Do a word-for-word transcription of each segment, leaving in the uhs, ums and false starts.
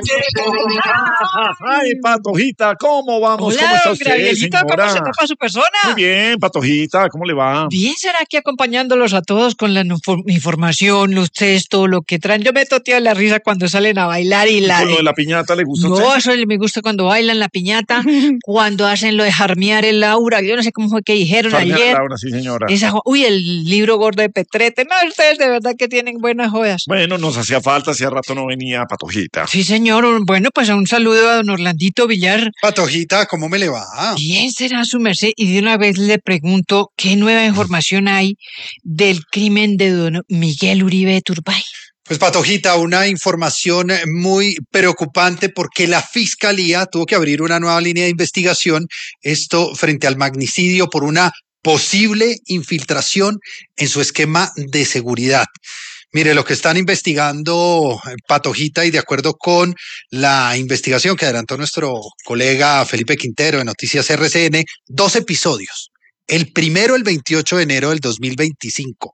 Ay, Patojita, ¿cómo vamos? Hola, ¿Cómo está don usted, Gravielito, ¿cómo señora? se tapa su persona? Muy bien, Patojita, ¿cómo le va? Bien, será que acompañándolos a todos con la infor- información, los textos, lo que traen. Yo me toteo la risa cuando salen a bailar y ¿Y la... con lo de la piñata le gusta a No, usted? eso me gusta cuando bailan la piñata, cuando hacen lo de jarmear el aura. Yo no sé cómo fue que dijeron Farnear ayer. Laura, sí, señora. Esa, jo- uy, el libro gordo de Petrete. No, ustedes de verdad que tienen buenas jodas. Bueno, nos hacía falta, hacía rato no venía Patojita. Sí, señor. un- Bueno, pues un saludo a don Orlandito Villar. Patojita, ¿cómo me le va? Bien, será su merced. Y de una vez le pregunto, ¿qué nueva información hay del crimen de don Miguel Uribe Turbay? Pues Patojita, una información muy preocupante porque la Fiscalía tuvo que abrir una nueva línea de investigación, esto frente al magnicidio por una posible infiltración en su esquema de seguridad. Mire, lo que están investigando Patojita y de acuerdo con la investigación que adelantó nuestro colega Felipe Quintero de Noticias R C N, dos episodios. El primero, el veintiocho de enero del dos mil veinticinco.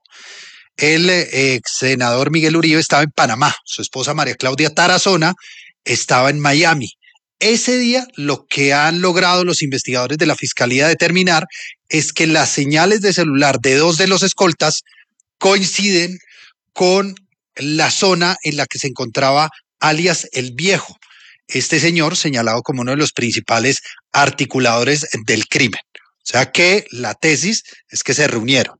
El eh, ex senador Miguel Uribe estaba en Panamá, su esposa María Claudia Tarazona estaba en Miami. Ese día lo que han logrado los investigadores de la Fiscalía determinar es que las señales de celular de dos de los escoltas coinciden con la zona en la que se encontraba alias El Viejo, este señor señalado como uno de los principales articuladores del crimen. O sea que la tesis es que se reunieron.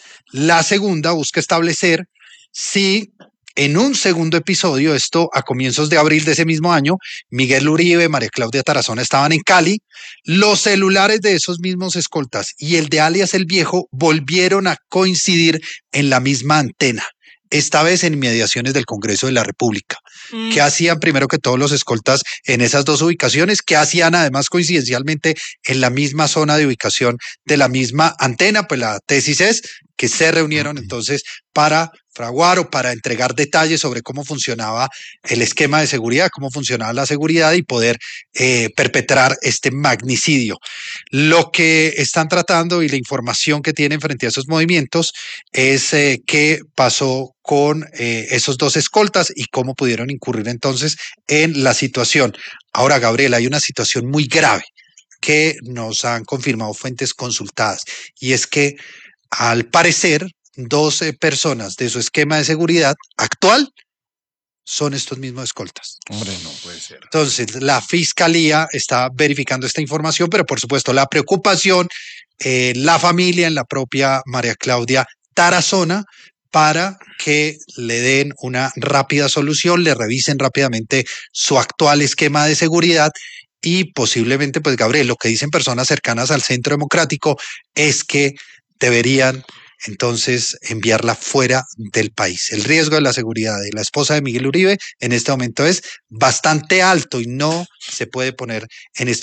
La segunda busca establecer si en un segundo episodio, esto a comienzos de abril de ese mismo año, Miguel Uribe, María Claudia Tarazona estaban en Cali, los celulares de esos mismos escoltas y el de alias El Viejo volvieron a coincidir en la misma antena, esta vez en inmediaciones del Congreso de la República. Mm. ¿Qué hacían primero que todos los escoltas en esas dos ubicaciones? ¿Qué hacían además coincidencialmente en la misma zona de ubicación de la misma antena? Pues la tesis es que se reunieron entonces para fraguar o para entregar detalles sobre cómo funcionaba el esquema de seguridad, cómo funcionaba la seguridad y poder eh, perpetrar este magnicidio. Lo que están tratando y la información que tienen frente a esos movimientos es eh, qué pasó con eh, esos dos escoltas y cómo pudieron incurrir entonces en la situación. Ahora, Gabriel, hay una situación muy grave que nos han confirmado fuentes consultadas y es que al parecer, doce personas de su esquema de seguridad actual son estos mismos escoltas. Hombre, no puede ser. Entonces, la Fiscalía está verificando esta información, pero por supuesto la preocupación en eh, la familia, en la propia María Claudia Tarazona, para que le den una rápida solución, le revisen rápidamente su actual esquema de seguridad y posiblemente, pues Gabriel, lo que dicen personas cercanas al Centro Democrático es que deberían entonces enviarla fuera del país. El riesgo de la seguridad de la esposa de Miguel Uribe en este momento es bastante alto y no se puede poner en este